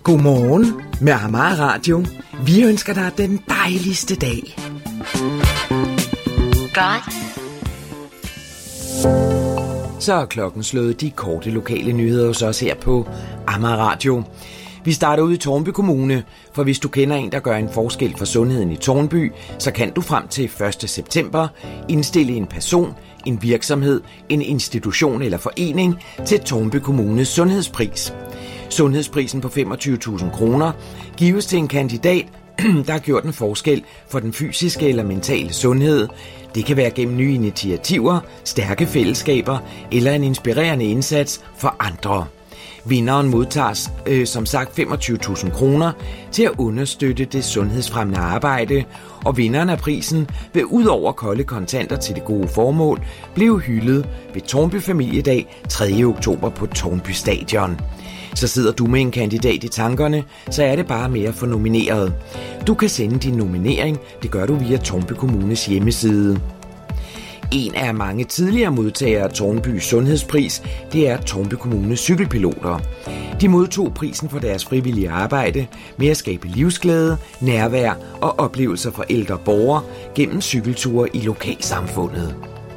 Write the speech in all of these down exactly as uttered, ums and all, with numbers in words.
Godmorgen med Amager Radio. Vi ønsker dig den dejligste dag. Godt. Så er klokken slået de korte lokale nyheder hos os her på Amager Radio. Vi starter ud i Tårnby Kommune, for hvis du kender en, der gør en forskel for sundheden i Tårnby, så kan du frem til første september indstille en person, en virksomhed, en institution eller forening til Tårnby Kommunes sundhedspris. Sundhedsprisen på femogtyve tusind kroner gives til en kandidat, der har gjort en forskel for den fysiske eller mentale sundhed. Det kan være gennem nye initiativer, stærke fællesskaber eller en inspirerende indsats for andre. Vinderen modtager øh, som sagt femogtyve tusind kroner til at understøtte det sundhedsfremmende arbejde, og vinderen af prisen vil ud over kolde kontanter til det gode formål blive hyldet ved Tårnby Familiedag tredje oktober på Tårnby Stadion. Så sidder du med en kandidat i tankerne, så er det bare med at få nomineret. Du kan sende din nominering, det gør du via Tårnby Kommunes hjemmeside. En af mange tidligere modtagere af Tårnbys sundhedspris, det er Tårnby Kommunes cykelpiloter. De modtog prisen for deres frivillige arbejde med at skabe livsglæde, nærvær og oplevelser for ældre borgere gennem cykelture i lokalsamfundet.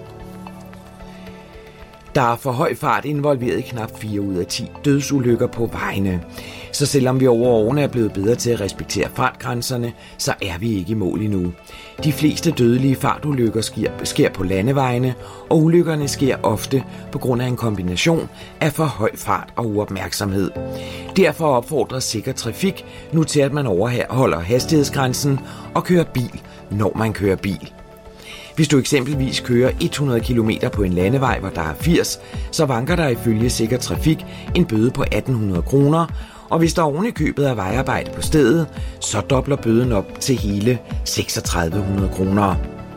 Der er for høj fart involveret i knap fire ud af ti dødsulykker på vejene. Så selvom vi over årene er blevet bedre til at respektere fartgrænserne, så er vi ikke i mål endnu. De fleste dødelige fartulykker sker, sker på landevejene, og ulykkerne sker ofte på grund af en kombination af for høj fart og uopmærksomhed. Derfor opfordres Sikker Trafik nu til, at man overholder hastighedsgrænsen og kører bil, når man kører bil. Hvis du eksempelvis kører hundrede kilometer på en landevej, hvor der er firs, så vanker der ifølge Sikker Trafik en bøde på atten hundrede kroner, og hvis der oven i købet er vejarbejde på stedet, så dobler bøden op til hele seksogtredive hundrede kroner.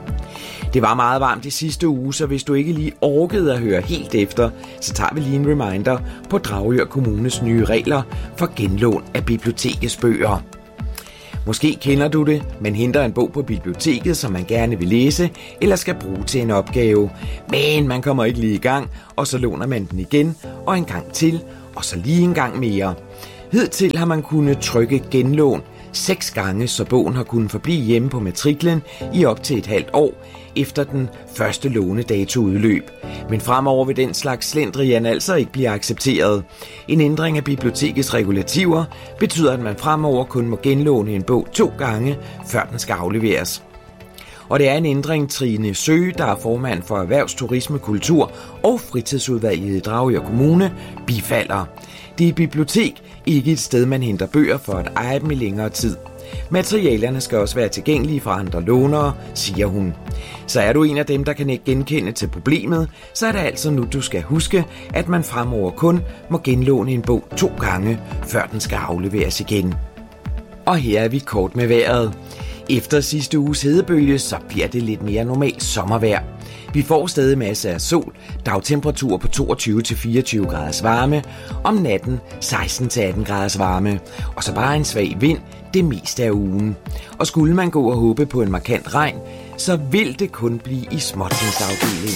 Det var meget varmt i sidste uge, så hvis du ikke lige orkede at høre helt efter, så tager vi lige en reminder på Dragør Kommunes nye regler for genlån af bibliotekets bøger. Måske kender du det, man henter en bog på biblioteket, som man gerne vil læse, eller skal bruge til en opgave. Men man kommer ikke lige i gang, og så låner man den igen, og en gang til, og så lige en gang mere. Hidtil har man kunnet trykke genlån seks gange, så bogen har kunnet forblive hjemme på matriklen i op til et halvt år, efter den første lånedato udløb. Men fremover vil den slags slendrian altså ikke blive accepteret. En ændring af bibliotekets regulativer betyder, at man fremover kun må genlåne en bog to gange, før den skal afleveres. Og det er en ændring, Trine Søge, der er formand for Erhvervs-, Turisme-, Kultur- og Fritidsudvalget i Dragør Kommune, bifalder. Det er et bibliotek, ikke et sted, man henter bøger for at eje dem i længere tid. Materialerne skal også være tilgængelige for andre lånere, siger hun. Så er du en af dem, der kan ikke genkende til problemet, så er det altså nu, du skal huske, at man fremover kun må genlåne en bog to gange, før den skal afleveres igen. Og her er vi kort med vejret. Efter sidste uges hedebølge, så bliver det lidt mere normalt sommervejr. Vi får stadig masser af sol, dagtemperaturer på toogtyve til fireogtyve graders varme, om natten seksten til atten graders varme, og så bare en svag vind det meste af ugen. Og skulle man gå og håbe på en markant regn, så vil det kun blive i småtingsafdelingen.